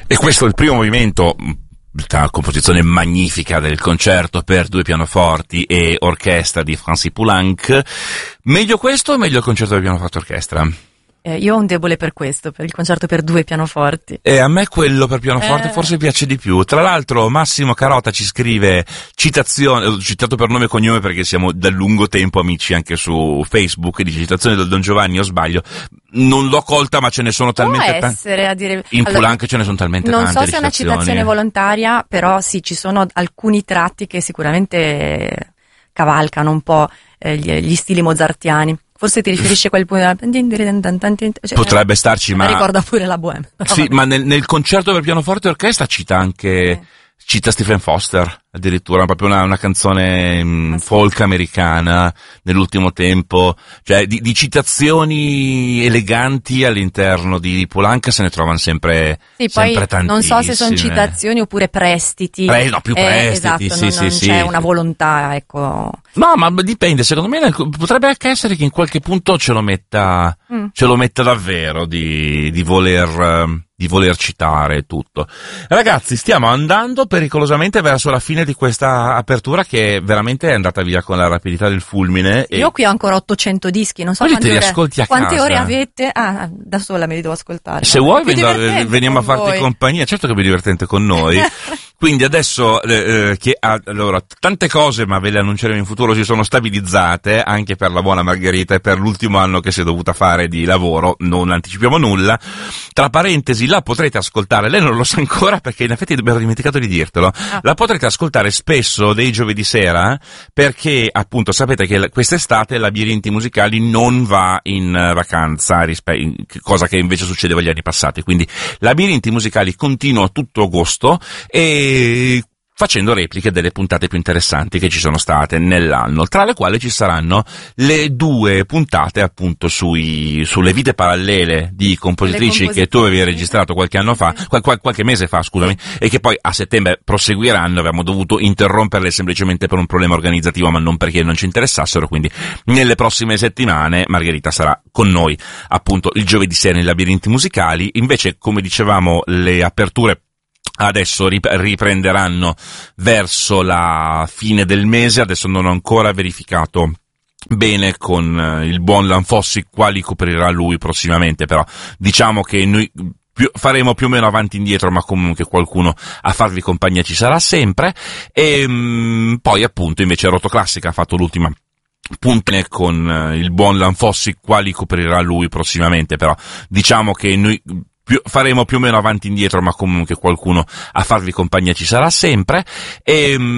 E questo è il primo movimento, la composizione magnifica del concerto per 2 pianoforti e orchestra di Francis Poulenc. Meglio questo o meglio il concerto per pianoforte e orchestra? Io ho un debole per questo, per il concerto per 2 pianoforti. E a me quello per pianoforte forse piace di più. Tra l'altro Massimo Carota ci scrive citazione, l'ho citato per nome e cognome perché siamo da lungo tempo amici anche su Facebook, dice citazione del Don Giovanni, o sbaglio? Non l'ho colta, ma ce ne sono talmente tante. A dire... In Poulenc ce ne sono talmente non tante. Non so se è una citazione volontaria, però sì, ci sono alcuni tratti che sicuramente cavalcano un po' gli stili mozartiani. Forse ti riferisci a quel punto. Potrebbe starci, ma ricorda pure la Bohème. Sì, ma nel concerto per pianoforte e orchestra cita anche cita Stephen Foster, addirittura proprio una canzone folk americana nell'ultimo tempo, cioè di citazioni eleganti all'interno di Poulenc se ne trovano sempre sempre tantissime. Non so se sono citazioni oppure prestiti. No, più prestiti, esatto, non c'è una volontà, ecco. No, ma dipende, secondo me potrebbe anche essere che in qualche punto ce lo metta davvero di voler citare tutto. Ragazzi, stiamo andando pericolosamente verso la fine di questa apertura che veramente è andata via con la rapidità del fulmine. Io qui ho ancora 800 dischi, non so quante ore avete. Da sola me li devo ascoltare. Se vuoi veniamo a farti compagnia, certo che è più divertente con noi. Quindi adesso allora tante cose, ma ve le annunceremo in futuro, si sono stabilizzate anche per la buona Margherita e per l'ultimo anno che si è dovuta fare di lavoro, non anticipiamo nulla. Tra parentesi, la potrete ascoltare, lei non lo sa ancora perché in effetti abbiamo dimenticato di dirtelo, la potrete ascoltare spesso dei giovedì sera perché appunto sapete che quest'estate Labirinti Musicali non va in vacanza, cosa che invece succedeva gli anni passati, quindi Labirinti Musicali continua tutto agosto e facendo repliche delle puntate più interessanti che ci sono state nell'anno, tra le quali ci saranno le 2 puntate appunto sulle vite parallele di compositrici che tu avevi registrato qualche anno fa, qualche mese fa, scusami, e che poi a settembre proseguiranno. Avevamo dovuto interromperle semplicemente per un problema organizzativo, ma non perché non ci interessassero, quindi nelle prossime settimane Margherita sarà con noi appunto il giovedì sera nei Labirinti Musicali. Invece, come dicevamo, le aperture adesso riprenderanno verso la fine del mese. Adesso non ho ancora verificato bene con il buon Lanfossi quali coprirà lui prossimamente, però diciamo che noi faremo più o meno avanti e indietro, ma comunque qualcuno a farvi compagnia ci sarà sempre. E poi appunto invece Rotoclassica ha fatto l'ultima punta con il buon Lanfossi quali coprirà lui prossimamente, però diciamo che noi faremo più o meno avanti e indietro, ma comunque qualcuno a farvi compagnia ci sarà sempre. E